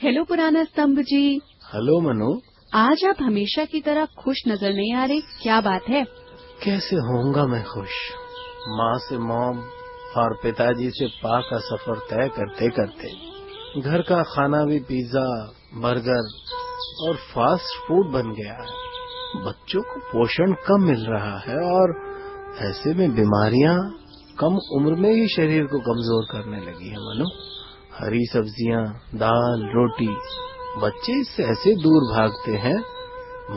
Hello पुराना स्तंभ जी। Hello Manu. आज आप हमेशा की तरह खुश नजर नहीं आ रहे, क्या बात है? कैसे होऊंगा मैं खुश, माँ से मॉम और पिताजी से पा का सफर तय करते करते घर का खाना भी पिज्जा, बर्गर और फास्ट फूड बन गया है। बच्चों को पोषण कम मिल रहा है और ऐसे में बीमारियां कम उम्र में ही शरीर को कमजोर करने लगी है मनु। हरी सब्जियां, दाल, रोटी, बच्चे इससे ऐसे दूर भागते हैं